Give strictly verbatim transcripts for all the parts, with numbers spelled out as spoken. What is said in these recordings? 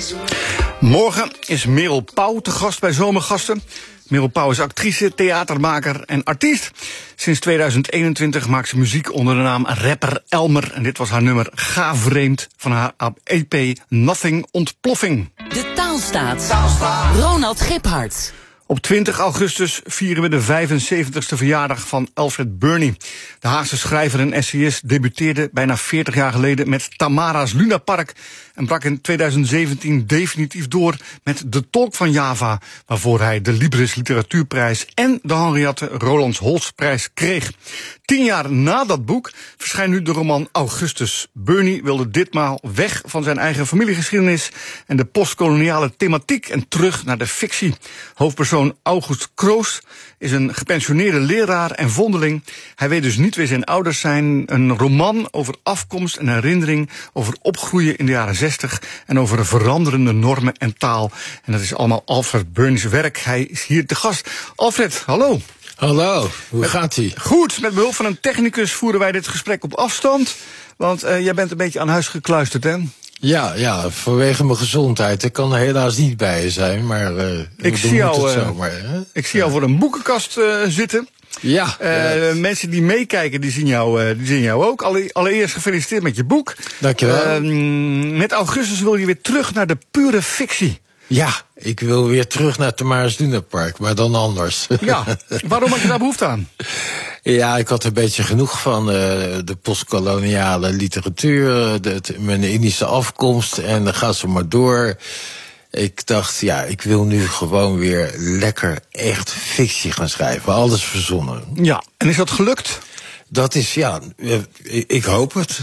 Morgen is Merel Pauw te gast bij Zomergasten. Merel Pauw is actrice, theatermaker en artiest. Sinds tweeduizend eenentwintig maakt ze muziek onder de naam Rapper Elmer. En dit was haar nummer Ga Vreemd van haar E P Nothing Ontploffing. De Taalstaat. Taalstaat. Ronald Giphart. Op twintig augustus vieren we de vijfenzeventigste verjaardag van Alfred Burney. De Haagse schrijver en essayist debuteerde bijna veertig jaar geleden met Tamara's Lunapark en brak in tweeduizend zeventien definitief door met De Tolk van Java, waarvoor hij de Libris Literatuurprijs en de Henriette Roelands Holsprijs kreeg. Tien jaar na dat boek verschijnt nu de roman Augustus. Burney wilde ditmaal weg van zijn eigen familiegeschiedenis en de postkoloniale thematiek en terug naar de fictie. Hoofdpersoon August Kroos is een gepensioneerde leraar en vondeling. Hij weet dus niet wie zijn ouders zijn. Een roman over afkomst en herinnering, over opgroeien in de jaren zestig en over veranderende normen en taal. En dat is allemaal Alfred Burney's werk. Hij is hier te gast. Alfred, hallo. Hallo, hoe met, gaat-ie? Goed, met behulp van een technicus voeren wij dit gesprek op afstand. Want uh, jij bent een beetje aan huis gekluisterd, hè? Ja, ja, vanwege mijn gezondheid. Ik kan er helaas niet bij je zijn, maar uh, ik zie jou, het uh, zomaar, hè? Ik zie jou voor een boekenkast uh, zitten. Ja. Uh, uh, mensen die meekijken, die zien jou, uh, die zien jou ook. Alle, allereerst gefeliciteerd met je boek. Dankjewel. Uh, met Augustus wil je weer terug naar de pure fictie. Ja, ik wil weer terug naar Tamara's Lunapark, maar dan anders. Ja, waarom had je daar behoefte aan? Ja, ik had een beetje genoeg van uh, de postkoloniale literatuur, de, de, mijn Indische afkomst, en dan gaat ze maar door. Ik dacht, ja, ik wil nu gewoon weer lekker echt fictie gaan schrijven. Alles verzonnen. Ja, en is dat gelukt? Dat is, ja, ik hoop het.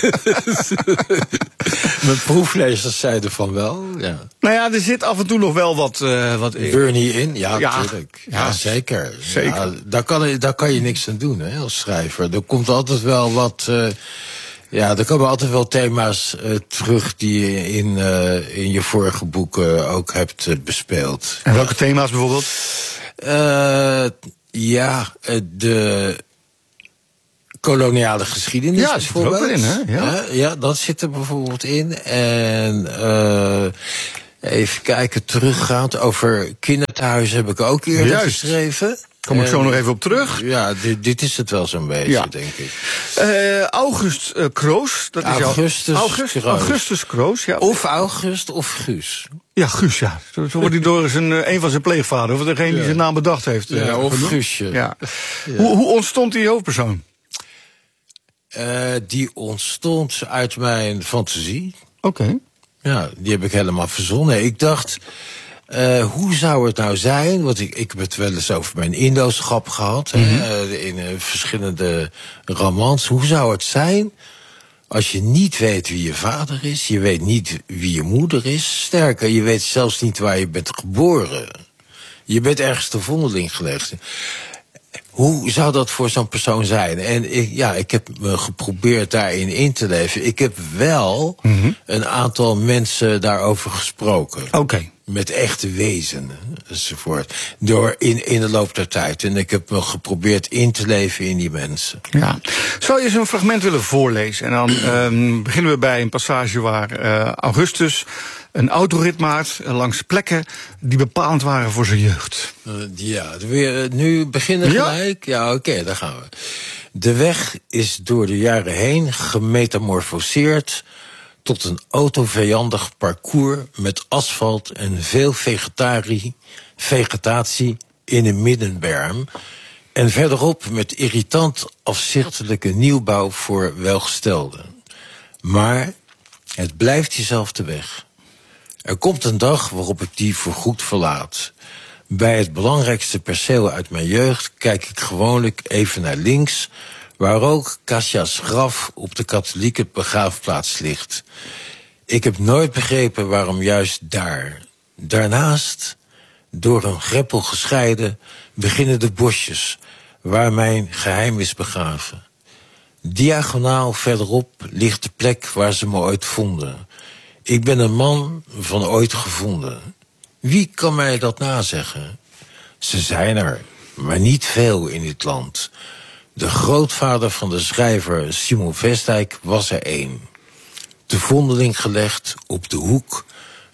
Mijn proeflezers zeiden van wel, ja. Nou ja, er zit af en toe nog wel wat... Uh, wat Burney in, ja, ja, natuurlijk. Ja, ja, zeker. zeker. Ja, daar, kan, daar kan je niks aan doen, hè, als schrijver. Er komt altijd wel wat... Uh, ja, er komen altijd wel thema's uh, terug die je in, uh, in je vorige boeken ook hebt uh, bespeeld. En welke thema's bijvoorbeeld? Uh, ja, de... koloniale geschiedenis, ja, bijvoorbeeld. Ja, zit er ook in, hè? Ja. Uh, ja, dat zit er bijvoorbeeld in. En uh, even kijken, teruggaand over kinderthuizen heb ik ook eerder Juist. geschreven. Kom ik en, zo nog even op terug. Ja, dit, dit is het wel zo'n beetje, ja. denk ik. Uh, August uh, Kroos. Dat is Augustus August, Kroos. Augustus Kroos, ja. Of August of Guus. Ja, Guus, ja. Zo, zo wordt hij door zijn, een van zijn pleegvaders, of degene ja. die zijn naam bedacht heeft. Ja, uh, of Guusje. Ja. Ja. Hoe, hoe ontstond die hoofdpersoon? Uh, die ontstond uit mijn fantasie. Oké. Okay. Ja, die heb ik helemaal verzonnen. Ik dacht, uh, hoe zou het nou zijn? Want ik, ik heb het wel eens over mijn Indoschap gehad. Mm-hmm. uh, in uh, verschillende romans. Hoe zou het zijn als je niet weet wie je vader is? Je weet niet wie je moeder is. Sterker, je weet zelfs niet waar je bent geboren. Je bent ergens de vondeling gelegd. Hoe zou dat voor zo'n persoon zijn? En ik, ja, ik heb me geprobeerd daarin in te leven. Ik heb wel mm-hmm. een aantal mensen daarover gesproken. Oké. Okay. Met echte wezenen, enzovoort. Door in, in de loop der tijd. En ik heb me geprobeerd in te leven in die mensen. Ja. Zou je eens een fragment willen voorlezen? En dan um, beginnen we bij een passage waar uh, Augustus een autorit maakt langs plekken die bepalend waren voor zijn jeugd. Uh, ja, weer, nu beginnen gelijk? Ja, ja oké, okay, daar gaan we. De weg is door de jaren heen gemetamorfoseerd tot een autovijandig parcours met asfalt en veel vegetarie, vegetatie in een middenberm. En verderop met irritant afzichtelijke nieuwbouw voor welgestelden. Maar het blijft diezelfde weg. Er komt een dag waarop ik die voorgoed verlaat. Bij het belangrijkste perceel uit mijn jeugd kijk ik gewoonlijk even naar links, waar ook Cassia's graf op de katholieke begraafplaats ligt. Ik heb nooit begrepen waarom juist daar. Daarnaast, door een greppel gescheiden, beginnen de bosjes, waar mijn geheim is begraven. Diagonaal verderop ligt de plek waar ze me ooit vonden. Ik ben een man van ooit gevonden. Wie kan mij dat nazeggen? Ze zijn er, maar niet veel in dit land. De grootvader van de schrijver Simon Vestdijk was er één. De vondeling gelegd op de hoek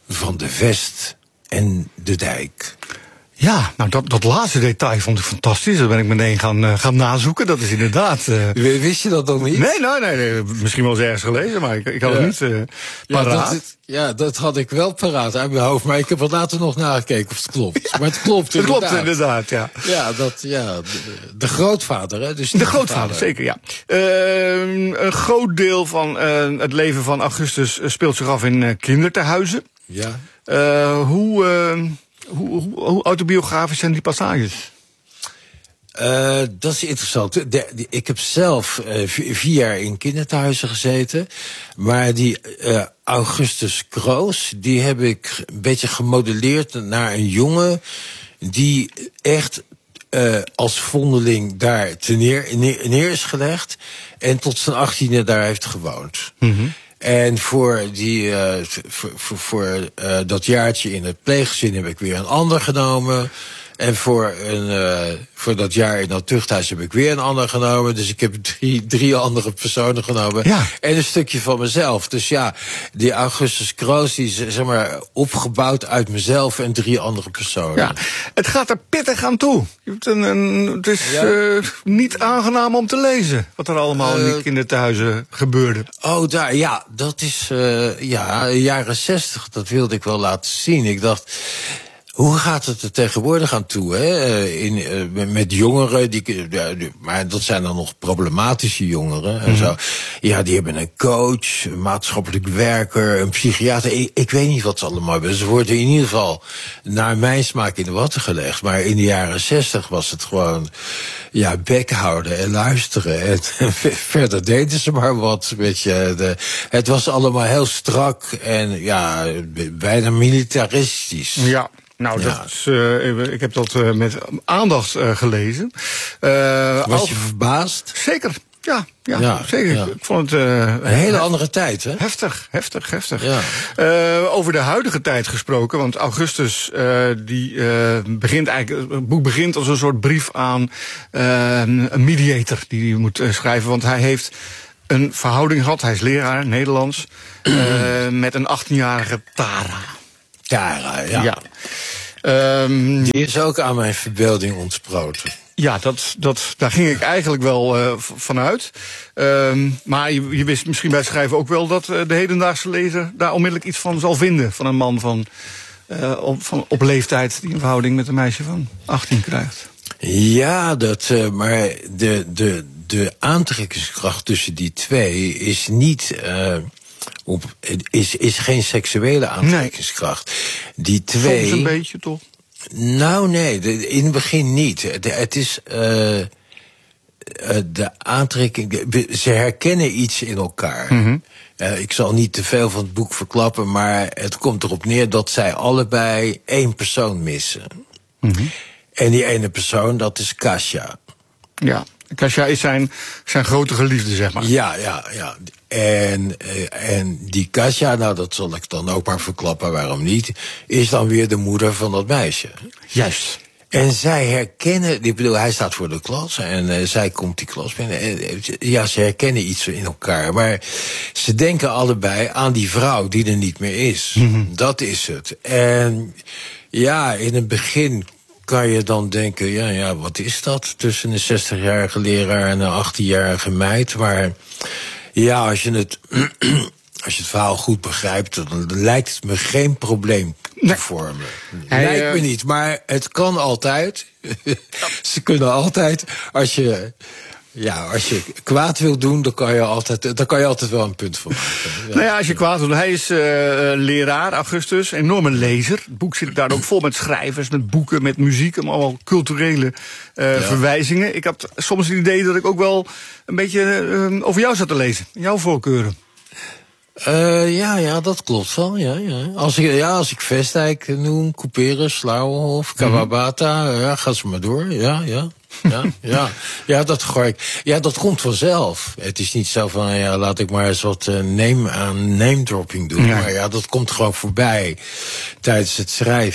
van de Vest en de dijk. Ja, nou dat, dat laatste detail vond ik fantastisch. Dat ben ik meteen gaan, uh, gaan nazoeken. Dat is inderdaad... Uh... Wist je dat nog niet? Nee, nee, nee, nee. Misschien wel eens ergens gelezen, maar ik, ik had ja. het niet uh, paraat. Ja dat, ja, dat had ik wel paraat uit mijn hoofd. Maar ik heb er later nog nagekeken of het klopt. Ja, maar het klopt inderdaad. Het klopt inderdaad, ja. Ja, dat, ja de, de grootvader, hè. Dus de grootvader, zeker, ja. Uh, een groot deel van uh, het leven van Augustus speelt zich af in uh, kindertehuizen. Ja. Uh, hoe... Uh, Hoe, hoe, hoe autobiografisch zijn die passages? Uh, dat is interessant. De, de, ik heb zelf uh, vier jaar in kinderthuizen gezeten. Maar die uh, Augustus Kroos, die heb ik een beetje gemodelleerd naar een jongen die echt uh, als vondeling daar te neer, neer, neer is gelegd en tot zijn achttiende daar heeft gewoond. Mm-hmm. En voor, die, uh, voor, voor, voor uh, dat jaartje in het pleeggezin heb ik weer een ander genomen. En voor, een, uh, voor dat jaar in dat tuchthuis heb ik weer een ander genomen. Dus ik heb drie, drie andere personen genomen. Ja. En een stukje van mezelf. Dus ja, die Augustus Kroos, die is zeg maar opgebouwd uit mezelf en drie andere personen. Ja, het gaat er pittig aan toe. Je hebt een, een, het is ja. uh, niet aangenaam om te lezen wat er allemaal uh, in die kinderthuizen gebeurde. Oh, daar, ja, dat is uh, ja, jaren zestig, dat wilde ik wel laten zien. Ik dacht, hoe gaat het er tegenwoordig aan toe, hè? In, uh, met jongeren, die, ja, die, maar dat zijn dan nog problematische jongeren mm-hmm. en zo. Ja, die hebben een coach, een maatschappelijk werker, een psychiater. Ik, ik weet niet wat ze allemaal hebben. Ze worden in ieder geval naar mijn smaak in de watten gelegd. Maar in de jaren zestig was het gewoon, ja, bek houden en luisteren. En, en verder deden ze maar wat. Weet je, de, het was allemaal heel strak en ja, bijna militaristisch. Ja. Nou, ja. dat is, uh, ik heb dat uh, met aandacht uh, gelezen. Uh, Was als... je verbaasd? Zeker, ja, ja, ja zeker. Ja. Ik vond het uh, een hele andere tijd, hè? Heftig, heftig, heftig. Ja. Uh, over de huidige tijd gesproken, want Augustus, uh, die uh, begint eigenlijk, het boek begint als een soort brief aan uh, een mediator die hij moet uh, schrijven, want hij heeft een verhouding gehad. Hij is leraar Nederlands uh, met een achttienjarige Tara. Tara, ja. ja. Um, Die is ook aan mijn verbeelding ontsproten. Ja, dat, dat, daar ging ik eigenlijk wel uh, vanuit. Um, maar je, je wist misschien bij het schrijven ook wel dat uh, de hedendaagse lezer daar onmiddellijk iets van zal vinden. Van een man van, uh, op, van op leeftijd die een verhouding met een meisje van achttien krijgt. Ja, dat, uh, maar de, de, de aantrekkingskracht tussen die twee is niet... Uh, Op, is, is geen seksuele aantrekkingskracht. Nee. Die twee... Soms een beetje, toch? Nou, nee, de, in het begin niet. De, het is... Uh, uh, de aantrekking... De, ze herkennen iets in elkaar. Mm-hmm. Uh, ik zal niet te veel van het boek verklappen, maar het komt erop neer dat zij allebei één persoon missen. Mm-hmm. En die ene persoon, dat is Kasia. Ja. Kasia is zijn, zijn grote geliefde, zeg maar. Ja, ja, ja. En, uh, en die Kasia, nou dat zal ik dan ook maar verklappen, waarom niet, is dan weer de moeder van dat meisje. Juist. En zij herkennen, ik bedoel, hij staat voor de klas en uh, zij komt die klas binnen. En, uh, ja, ze herkennen iets in elkaar, maar ze denken allebei aan die vrouw die er niet meer is. Mm-hmm. Dat is het. En ja, in het begin kan je dan denken, ja, ja, wat is dat tussen een zestigjarige leraar en een achttienjarige meid? Maar ja, als je het, als je het verhaal goed begrijpt, dan lijkt het me geen probleem te nee. vormen. Hey, lijkt uh... me niet, maar het kan altijd. Ze kunnen altijd, als je... Ja, als je kwaad wil doen, dan kan je altijd, dan kan je altijd wel een punt van maken. Ja. Nou ja, als je kwaad wil doen. Hij is uh, leraar, Augustus, enorme lezer. Het boek zit daar ook vol met schrijvers, met boeken, met muziek, allemaal culturele uh, ja. verwijzingen. Ik had soms het idee dat ik ook wel een beetje uh, over jou zat te lezen, jouw voorkeuren. Uh, ja, ja, dat klopt wel. Ja, ja. Als ik, ja, als ik Vestdijk noem, Couperus, Slauwenhof, Kawabata, mm-hmm. ja, ga ze maar door. Ja, ja. Ja, ja, ja, dat gooi ik. Ja, dat komt vanzelf. Het is niet zo van, ja, laat ik maar eens wat uh, name aan name dropping doen. Ja. Maar ja, dat komt gewoon voorbij tijdens het schrijven.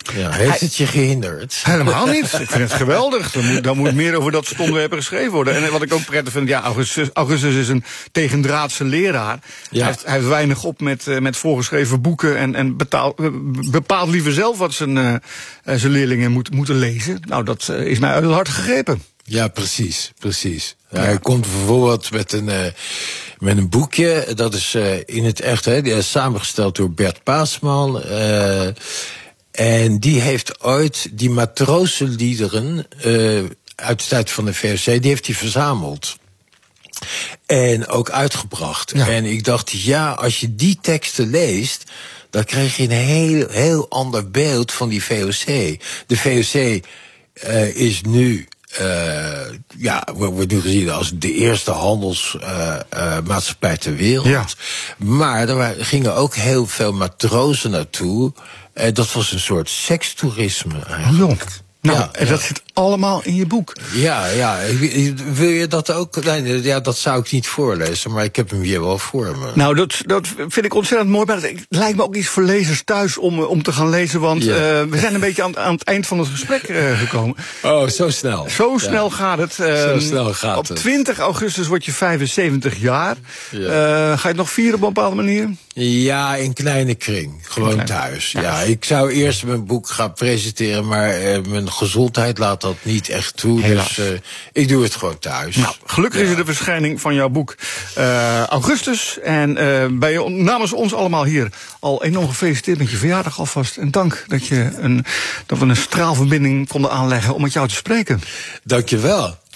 Ja, heeft het je gehinderd? Helemaal niet. Ik vind het geweldig. Dan moet, dan moet meer over dat onderwerp geschreven worden. En wat ik ook prettig vind, ja, Augustus, Augustus is een tegendraadse leraar. Ja. Hij, heeft, hij heeft weinig op met, met voorgeschreven boeken en, en betaal, bepaalt liever zelf wat zijn, uh, zijn leerlingen moet, moeten lezen. Nou, dat uh, is mij uit het hart gegrepen. Ja, precies, precies. Ja. Hij komt bijvoorbeeld met een, uh, met een boekje, dat is uh, in het echt, hè, die is samengesteld door Bert Paasman. Uh, en die heeft ooit die matrozenliederen uh, uit de tijd van de V O C, die heeft hij verzameld. En ook uitgebracht. Ja. En ik dacht, ja, als je die teksten leest, dan krijg je een heel, heel ander beeld van die V O C. De V O C uh, is nu... Uh, ja, wordt nu gezien als de eerste handelsmaatschappij uh, uh, ter wereld. Ja. Maar er waren, gingen ook heel veel matrozen naartoe. Uh, dat was een soort sekstoerisme eigenlijk. Oh, nou, ja, en dat ja. zit allemaal in je boek. Ja, ja. Wil je dat ook? Nee, ja, dat zou ik niet voorlezen, maar ik heb hem hier wel voor me. Nou, dat, dat vind ik ontzettend mooi. Maar het lijkt me ook iets voor lezers thuis om, om te gaan lezen. Want ja. uh, we zijn een beetje aan, aan het eind van het gesprek uh, gekomen. Oh, zo snel. Zo snel ja. gaat het. Uh, zo snel gaat op het. Op twintig augustus word je vijfenzeventig jaar. Ja. Uh, ga je het nog vieren op een bepaalde manier? Ja, in kleine kring. Gewoon kleine. thuis. Ja. ja, ik zou eerst mijn boek gaan presenteren, maar uh, mijn gezondheid laat dat niet echt toe. Helaas. Dus uh, ik doe het gewoon thuis. Nou, gelukkig ja. is er de verschijning van jouw boek uh, Augustus. En uh, bij, namens ons allemaal hier al enorm gefeliciteerd met je verjaardag alvast. En dank dat, je een, dat we een straalverbinding konden aanleggen om met jou te spreken. Dank je wel.